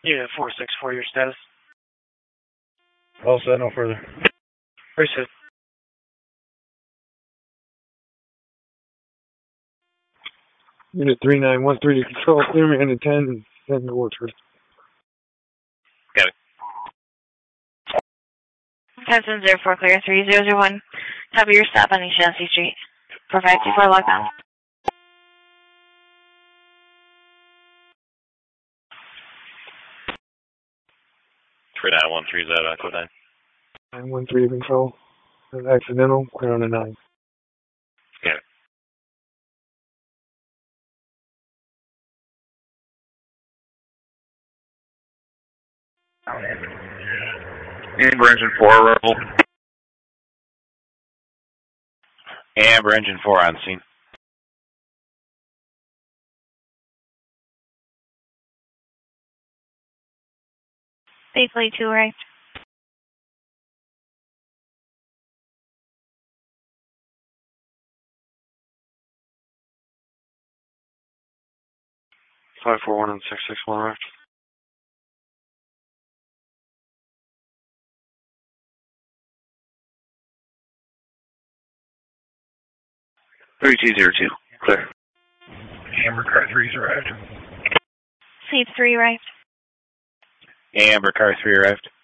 Unit 464, your status. All set, no further. Appreciate it. Unit 3913 to control, clear me under 10 and head to Orchard. Got it. 5704, clear 3001. Copy your stop on East Genesee Street. 4524 lockdown. For 913, is that code 9? 913 to control. Accidental, clear on the 9. Got it. Amber engine 4 arrival. Amber engine 4 on scene. Safely 2 right. Five 441 and 661 right. Clear. Amber car 3's arrived. Seat 3 right. Amber car 3 arrived.